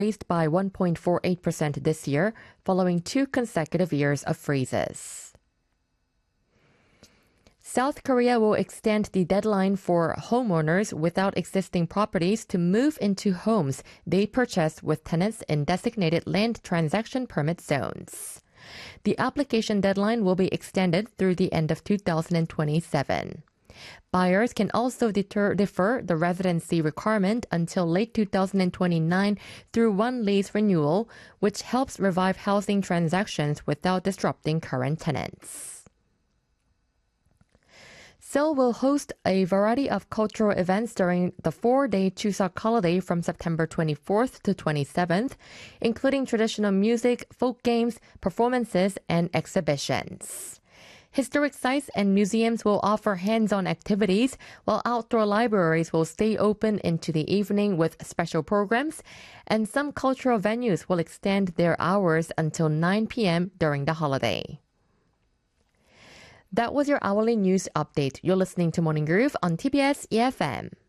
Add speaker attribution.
Speaker 1: raised by 1.48% this year, following 2 consecutive years of freezes. South Korea will extend the deadline for homeowners without existing properties to move into homes they purchased with tenants in designated land transaction permit zones. The application deadline will be extended through the end of 2027. Buyers can also defer the residency requirement until late 2029 through one lease renewal, which helps revive housing transactions without disrupting current tenants. Seoul will host a variety of cultural events during the 4-day Chuseok holiday from September 24th to 27th, including traditional music, folk games, performances, and exhibitions. Historic sites and museums will offer hands-on activities, while outdoor libraries will stay open into the evening with special programs, and some cultural venues will extend their hours until 9 p.m. during the holiday. That was your hourly news update. You're listening to Morning Groove on TBS EFM.